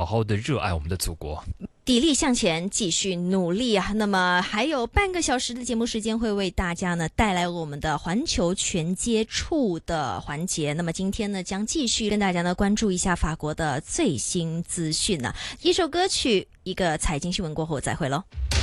好的热爱我们的祖国， 砥砺向前，继续努力啊！那么还有半个小时的节目时间，会为大家呢带来我们的环球全接触的环节。那么今天呢，将继续跟大家呢关注一下法国的最新资讯呢。一首歌曲，一个财经新闻过后再会喽。